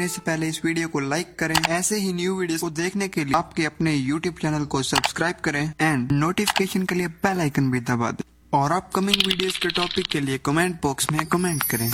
देखने से पहले इस वीडियो को लाइक करें। ऐसे ही न्यू वीडियोस को देखने के लिए आपके अपने YouTube चैनल को सब्सक्राइब करें एंड नोटिफिकेशन के लिए बेल आइकन भी दबा दें और अपकमिंग वीडियोस के टॉपिक के लिए कमेंट बॉक्स में कमेंट करें।